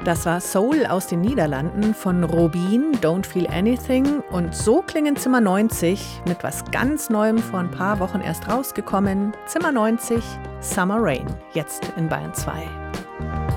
Das war Soul aus den Niederlanden von Robin, Don't Feel Anything. Und so klingen Zimmer 90 mit was ganz Neuem vor ein paar Wochen erst rausgekommen. Zimmer 90, Summer Rain, jetzt in Bayern 2.